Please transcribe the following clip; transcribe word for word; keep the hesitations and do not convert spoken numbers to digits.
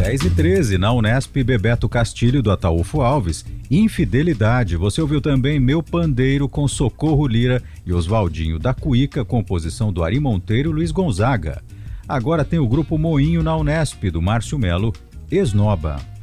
dez e treze, na Unesp, Bebeto Castilho, do Ataúfo Alves, Infidelidade. Você ouviu também Meu Pandeiro, com Socorro Lira e Oswaldinho da Cuíca, composição do Ari Monteiro e Luiz Gonzaga. Agora tem o grupo Moinho, na Unesp, do Márcio Melo, Esnoba.